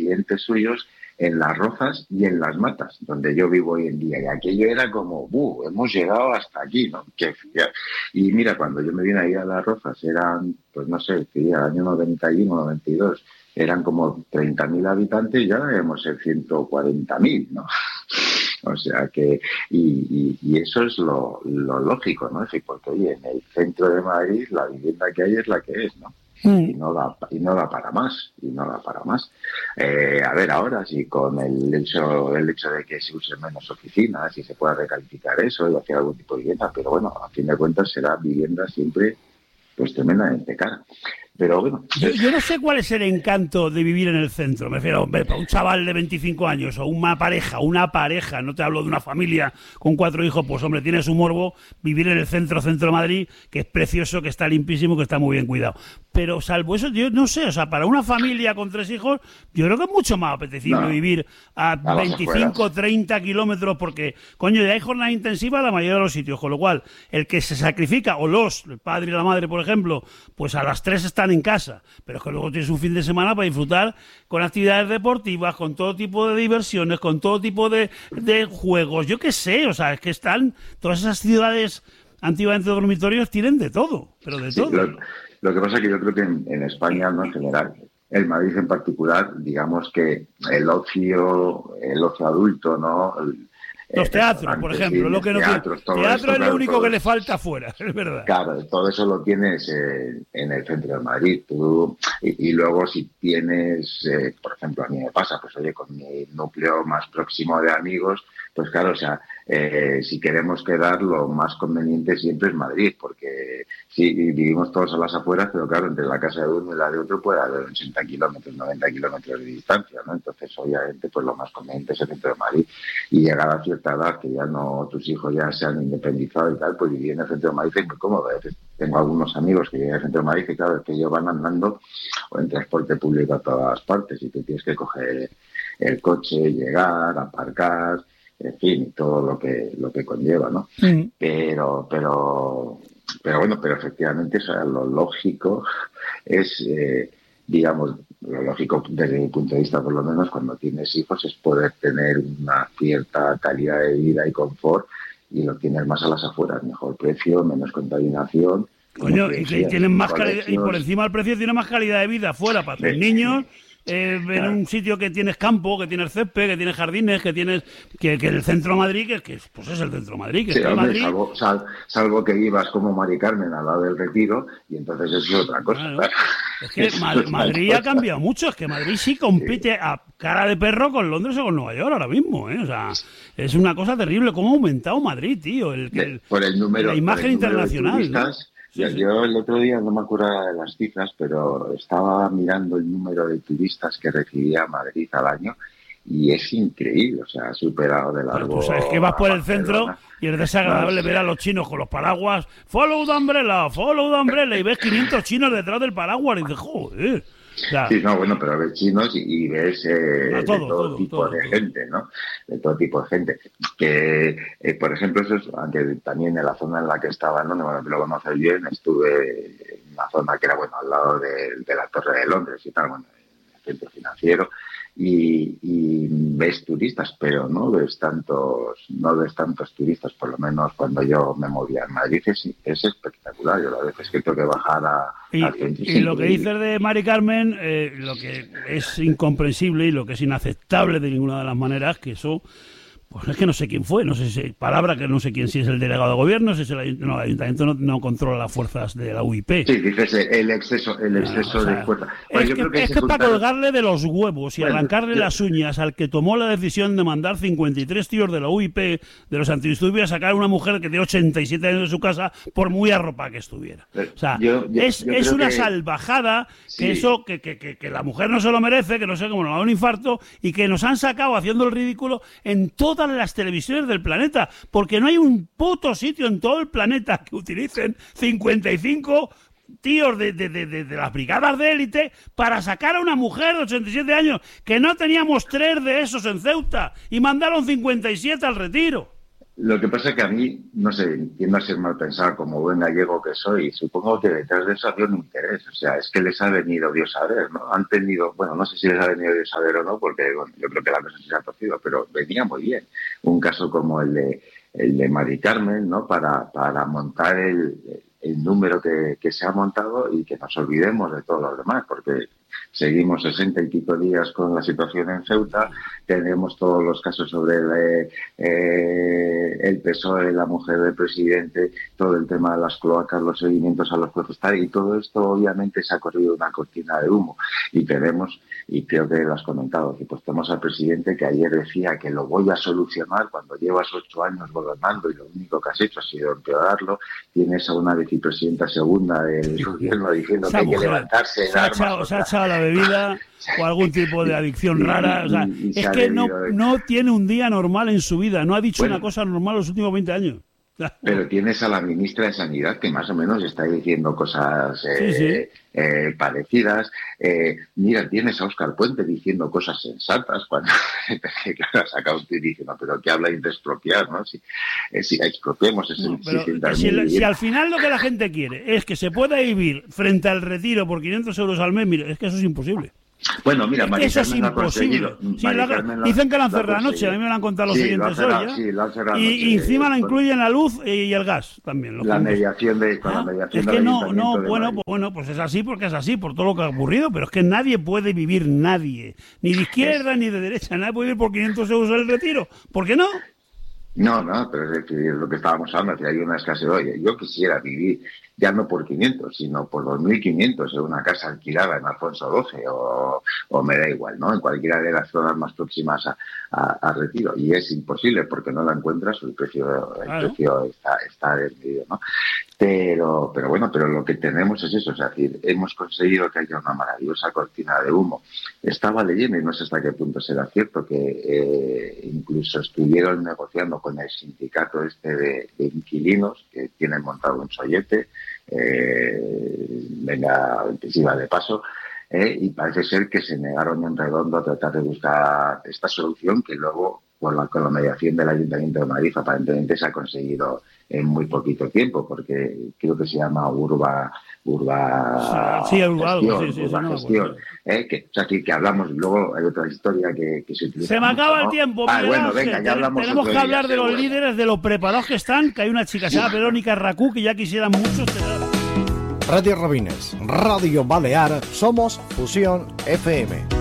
clientes suyos en Las Rozas y en Las Matas, donde yo vivo hoy en día. Y aquello era como, hemos llegado hasta aquí, ¿no? Y mira, cuando yo me vine a ir a Las Rozas, eran, pues no sé, el año 91, 92, eran como 30.000 habitantes y ahora debemos ser 140.000, ¿no? O sea que, y eso es lo lógico, ¿no? Es decir, porque, oye, en el centro de Madrid la vivienda que hay es la que es, ¿no? Y no da para más. A ver, ahora sí, con el hecho de que se usen menos oficinas y se pueda recalificar eso y hacer algún tipo de vivienda, pero bueno, a fin de cuentas será vivienda siempre pues tremendamente cara. Pero bueno. Yo no sé cuál es el encanto de vivir en el centro. Me refiero, hombre, para un chaval de 25 años o una pareja, no te hablo de una familia con 4 hijos, pues hombre, tiene su morbo vivir en el centro de Madrid, que es precioso, que está limpísimo, que está muy bien cuidado. Pero salvo eso, yo no sé, o sea, para una familia con 3 hijos, yo creo que es mucho más apetecible vivir a 25, 30 kilómetros, porque, coño, ya hay jornada intensiva en la mayoría de los sitios, con lo cual, el que se sacrifica, o el padre y la madre, por ejemplo, pues a las 3 están en casa, pero es que luego tienes un fin de semana para disfrutar con actividades deportivas, con todo tipo de diversiones, con todo tipo de juegos, yo qué sé, o sea, es que están todas esas ciudades antiguamente dormitorios tienen de todo, pero de todo. Lo que pasa es que yo creo que en España, no en general, en Madrid en particular, digamos que el ocio adulto, ¿no? Los teatros, por ejemplo, lo que no teatro es lo único que le falta afuera, es verdad. Claro, todo eso lo tienes en el centro de Madrid. Y luego si tienes, por ejemplo, a mí me pasa, pues oye, con mi núcleo más próximo de amigos, pues claro, o sea, si queremos quedar, lo más conveniente siempre es Madrid, porque sí, vivimos todos a las afueras, pero claro, entre la casa de uno y la de otro puede haber 80 kilómetros, 90 kilómetros de distancia, ¿no? Entonces, obviamente, pues lo más conveniente es el centro de Madrid. Y llegar a cierta edad, que ya no, tus hijos ya se han independizado y tal, pues vivir en el centro de Madrid es muy cómodo. Tengo algunos amigos que viven en el centro de Madrid que, claro, es que ellos van andando o en transporte público a todas partes y tú tienes que coger el coche, llegar, aparcar, en fin, todo lo que conlleva, ¿no? Pero bueno, pero efectivamente, o sea, lo lógico es, digamos, lo lógico desde mi punto de vista, por lo menos, cuando tienes hijos, es poder tener una cierta calidad de vida y confort, y lo tienes más a las afueras, mejor precio, menos contaminación. Coño, y que tienen más calidad, y por encima del precio tiene más calidad de vida fuera para tus niños. En un sitio que tienes campo, que tienes césped, que tienes jardines, que tienes que el centro de Madrid, que pues es el centro de Madrid, que sí, está hombre, Madrid. Salvo que vivas como Mari Carmen al lado del Retiro, y entonces eso es otra cosa. Claro. Es que Madrid ha cambiado mucho, es que Madrid sí compite a cara de perro con Londres o con Nueva York ahora mismo, ¿eh? O sea, es una cosa terrible cómo ha aumentado Madrid, tío, por el número, la imagen internacional, ¿no? Yo el otro día, no me acuerdo de las cifras, pero estaba mirando el número de turistas que recibía Madrid al año y es increíble, o sea, ha superado de largo. Pues es que vas por el centro y es desagradable ver a los chinos con los paraguas, follow the umbrella, y ves 500 chinos detrás del paraguas y dices, joder. Claro. Sí, no, bueno, pero ves chinos y ves de todo tipo de gente, ¿no? De todo tipo de gente. Que, por ejemplo, eso es, aunque también en la zona en la que estaba, ¿no? Bueno, lo conoces bien, estuve en una zona que era, bueno, al lado de la Torre de Londres y tal, bueno, en el centro financiero, y ves turistas, pero no ves tantos turistas, por lo menos cuando yo me movía en Madrid, es espectacular. Yo a veces que tengo que bajar al centro. Y lo que dices de Mari Carmen, lo que es incomprensible y lo que es inaceptable de ninguna de las maneras, que eso, pues es que no sé quién fue, no sé si palabra que no sé quién, si es el delegado de gobierno, si es el ayuntamiento no controla las fuerzas de la UIP. Sí, dices el exceso de fuerza. Bueno, es que para colgarle de los huevos y arrancarle las uñas al que tomó la decisión de mandar 53 tíos de la UIP, de los antidisturbios, a sacar a una mujer que tiene 87 años de su casa, por muy arropada que estuviera. O sea, es una salvajada, que eso, que la mujer no se lo merece, que no sé cómo nos da un infarto, y que nos han sacado haciendo el ridículo en todas las televisiones del planeta, porque no hay un puto sitio en todo el planeta que utilicen 55 tíos de las brigadas de élite para sacar a una mujer de 87 años, que no teníamos 3 de esos en Ceuta y mandaron 57 al Retiro. Lo que pasa es que a mí, no sé, tiendo a ser mal pensado como buen gallego que soy. Supongo que detrás de eso había un interés. O sea, es que les ha venido Dios a ver, ¿no? Han tenido, bueno, no sé si les ha venido Dios a ver o no, porque bueno, yo creo que la cosa se ha torcido, pero venía muy bien. Un caso como el de Mari Carmen, ¿no? Para montar el número que se ha montado y que nos olvidemos de todos los demás, porque seguimos 60 y pico días con la situación en Ceuta, tenemos todos los casos sobre el PSOE, la mujer del presidente, todo el tema de las cloacas, los seguimientos a los jueces, tal, y todo esto obviamente se ha corrido una cortina de humo. Y tenemos, y creo que lo has comentado, que pues tenemos al presidente que ayer decía que lo voy a solucionar cuando llevas 8 años gobernando y lo único que has hecho ha sido empeorarlo. Tienes a una vicepresidenta segunda del gobierno diciendo que hay que levantarse, se ha echado la bebida o algún tipo de adicción rara. O sea, es que no tiene un día normal en su vida, no ha dicho una cosa normal los últimos 20 años. Pero tienes a la ministra de Sanidad que más o menos está diciendo cosas parecidas. Mira, tienes a Óscar Puente diciendo cosas sensatas cuando claro, ha sacado un tuit diciendo, pero que habla de expropiar, ¿no? Si expropiemos ese 600.000. Si al final lo que la gente quiere es que se pueda vivir frente al retiro por 500 euros al mes, mira, es que eso es imposible. Bueno, mira, eso es imposible. Dicen que la han cerrado anoche, a mí me lo han contado los oyentes hoy. Y encima la incluyen la luz y el gas también. La mediación de es que bueno, pues es así porque es así, por todo lo que ha ocurrido, pero es que nadie puede vivir, nadie, ni de izquierda ni de derecha, nadie puede vivir por 500 euros el retiro. ¿Por qué no? No, pero es lo que estábamos hablando, que hay una escasez. Oye, yo quisiera vivir ya no por 500, sino por 2.500 en una casa alquilada en Alfonso XII o me da igual, ¿no? En cualquiera de las zonas más próximas a Retiro. Y es imposible porque no la encuentras, el precio está vendido, ¿no? Pero bueno, pero lo que tenemos es eso, es decir, hemos conseguido que haya una maravillosa cortina de humo. Estaba leyendo, y no sé hasta qué punto será cierto, que incluso estuvieron negociando con el sindicato de inquilinos que tienen montado un sollete, sirva de paso, y parece ser que se negaron en redondo a tratar de buscar esta solución que luego, con la mediación del Ayuntamiento de Madrid, aparentemente se ha conseguido en muy poquito tiempo, porque creo que se llama Urba Gestión, que hablamos. Luego hay otra historia que se utiliza. Se me acaba el tiempo. Bueno, venga, ya hablamos. Tenemos que hablar de los líderes, de lo preparados que están, que hay una chica, se llama Verónica Racú, que ya quisieran muchos tener. Radio Robines, Radio Balear, somos Fusión FM.